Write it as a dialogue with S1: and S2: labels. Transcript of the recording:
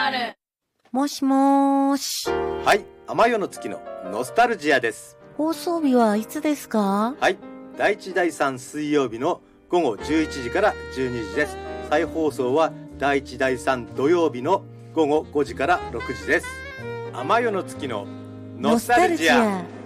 S1: ル。
S2: もしもーし。
S3: はい、天夜の月のノスタルジアです。
S2: 放送日はいつですか？
S3: はい、第1第3水曜日の午後11時から12時です。再放送は第1第3土曜日の午後5時から6時です。天夜の月のノスタルジア。